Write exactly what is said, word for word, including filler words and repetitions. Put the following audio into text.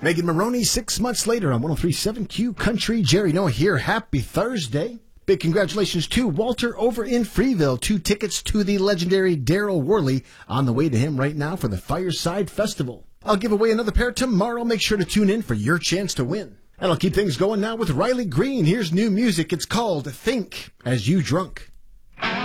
Megan Maroney, six months later on one oh three point seven Q Country. Jerry Noah here. Happy Thursday. Big congratulations to Walter over in Freeville. Two tickets to the legendary Daryl Worley on the way to him right now for the Fireside Festival. I'll give away another pair tomorrow. Make sure to tune in for your chance to win. And I'll keep things going now with Riley Green. Here's new music. It's called Think As You Drunk.